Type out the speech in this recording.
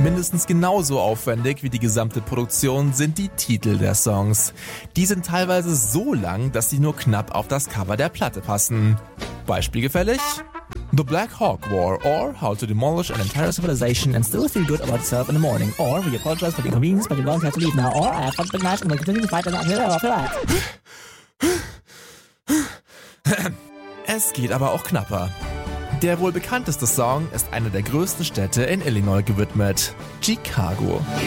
Mindestens genauso aufwendig wie die gesamte Produktion sind die Titel der Songs. Die sind teilweise so lang, dass sie nur knapp auf das Cover der Platte passen. Beispielgefällig? The Black Hawk War or How to Demolish an Entire Civilization and Still Feel Good About Yourself in the Morning or We Apologize for the Inconvenience but you don't have to leave now or I have fun big night and we'll continue to fight and Es geht aber auch knapper. Der wohl bekannteste Song ist einer der größten Städte in Illinois gewidmet: Chicago.